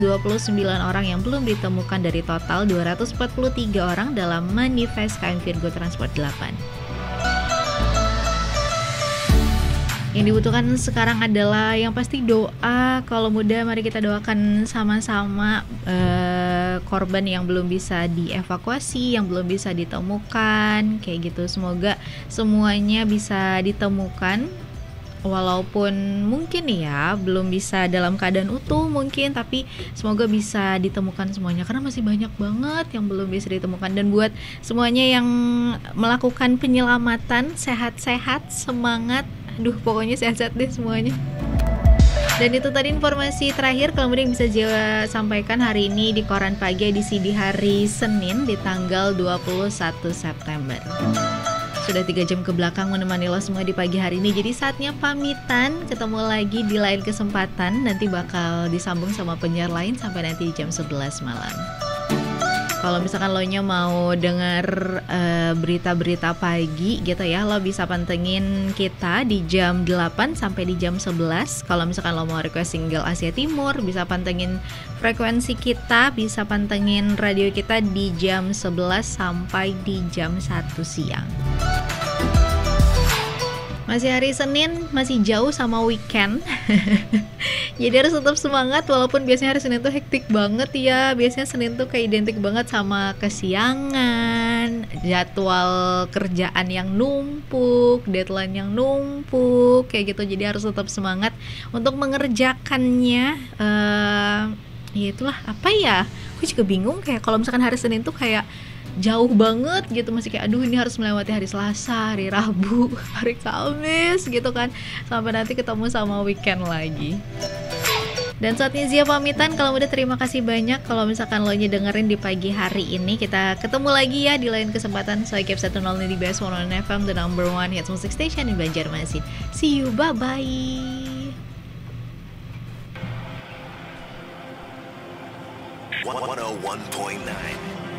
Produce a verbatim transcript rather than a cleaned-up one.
dua puluh sembilan orang yang belum ditemukan dari total dua ratus empat puluh tiga orang dalam manifest K M Virgo Transport delapan. Yang dibutuhkan sekarang adalah yang pasti doa. Kalau muda, mari kita doakan sama-sama eh, korban yang belum bisa dievakuasi, yang belum bisa ditemukan, kayak gitu. Semoga semuanya bisa ditemukan. Walaupun mungkin ya belum bisa dalam keadaan utuh mungkin, tapi semoga bisa ditemukan semuanya karena masih banyak banget yang belum bisa ditemukan. Dan buat semuanya yang melakukan penyelamatan, sehat-sehat, semangat. Aduh, pokoknya sehat-sehat deh semuanya. Dan itu tadi informasi terakhir kalau yang bisa Jawa sampaikan hari ini di Koran Pagi edisi di hari Senin di tanggal dua puluh satu September. Sudah tiga jam ke belakang menemani lo semua di pagi hari ini. Jadi saatnya pamitan, ketemu lagi di lain kesempatan. Nanti bakal disambung sama penyiar lain sampai nanti di jam sebelas malam. Kalau misalkan lo nya mau denger uh, berita-berita pagi gitu ya, lo bisa pantengin kita di jam delapan sampai di jam sebelas. Kalau misalkan lo mau request single Asia Timur, bisa pantengin frekuensi kita, bisa pantengin radio kita di jam sebelas sampai di jam satu siang. Masih hari Senin, masih jauh sama weekend. Jadi harus tetap semangat walaupun biasanya hari Senin tuh hektik banget ya. Biasanya Senin tuh kayak identik banget sama kesiangan, jadwal kerjaan yang numpuk, deadline yang numpuk, kayak gitu. Jadi harus tetap semangat untuk mengerjakannya. Uh, ya itulah apa ya? Aku juga bingung kayak kalau misalkan hari Senin tuh kayak jauh banget gitu, masih kayak aduh ini harus melewati hari Selasa, hari Rabu, hari Kamis gitu kan, sampai nanti ketemu sama weekend lagi. Dan saatnya Zia pamitan. Kalau udah terima kasih banyak kalau misalkan lo dengerin di pagi hari ini. Kita ketemu lagi ya di lain kesempatan. So keep satu nol di B S seratus F M, the number one hits music station in Banjarmasin. See you, bye bye. one oh one point nine